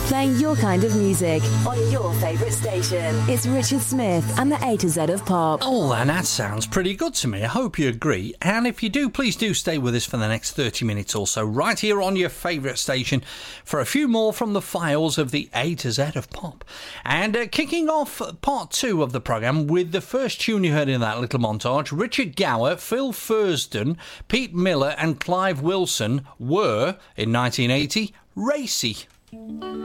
playing your kind of music on your favourite station. It's Richard Smith and the A to Z of Pop. Oh, and that sounds pretty good to me. I hope you agree. And if you do, please do stay with us for the next 30 minutes or so, right here on your favourite station, for a few more from the files of the A to Z of Pop. And kicking off part 2 of the programme with the first tune you heard in that little montage, Richard Gower, Phil Fursden, Pete Miller and Clive Wilson were, in 1980, Racy.